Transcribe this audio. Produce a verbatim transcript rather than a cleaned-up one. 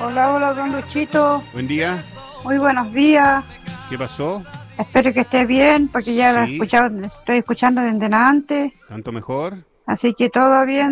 Hola, hola, don Luchito. Buen día. Muy buenos días. ¿Qué pasó? Espero que esté bien, porque ya lo he Sí, escuchado, estoy escuchando desde antes. tanto mejor. Así que todo bien.